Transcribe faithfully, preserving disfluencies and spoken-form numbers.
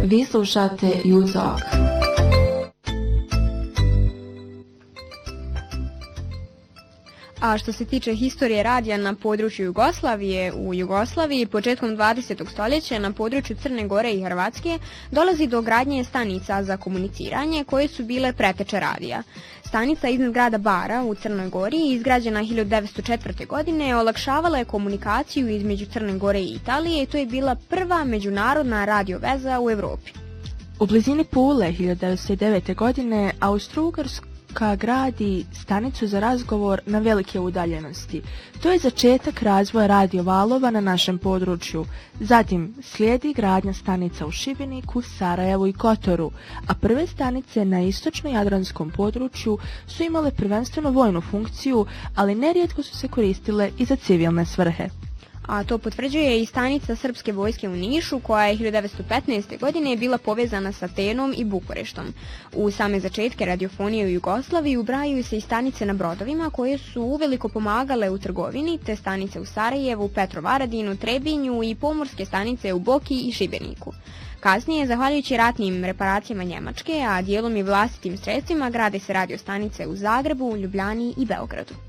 Vi slušate You Talk. A što se tiče historije radija na području Jugoslavije, u Jugoslaviji početkom dvadesetog stoljeća na području Crne Gore i Hrvatske dolazi do gradnje stanica za komuniciranje koje su bile preteče radija. Stanica iznad grada Bara u Crnoj Gori, izgrađena hiljadu devetsto četvrte. godine, olakšavala je komunikaciju između Crne Gore i Italije i to je bila prva međunarodna radio veza u Evropi. U blizini Pule hiljadu devetsto devete. godine Austro-Ugarska gradi stanicu za razgovor na velike udaljenosti. To je začetak razvoja radiovalova na našem području. Zatim slijedi gradnja stanica u Šibeniku, Sarajevu i Kotoru, a prve stanice na istočno-jadranskom području su imale prvenstveno vojnu funkciju, ali nerijetko su se koristile i za civilne svrhe. A to potvrđuje i stanica srpske vojske u Nišu, koja je hiljadu devetsto petnaeste. godine bila povezana sa Atenom i Bukureštom. U same začetke radiofonije u Jugoslaviji ubrajaju se i stanice na brodovima koje su uveliko pomagale u trgovini, te stanice u Sarajevu, Petrovaradinu, Trebinju i pomorske stanice u Boki i Šibeniku. Kasnije, zahvaljujući ratnim reparacijama Njemačke, a dijelom i vlastitim sredstvima, grade se radio stanice u Zagrebu, Ljubljani i Beogradu.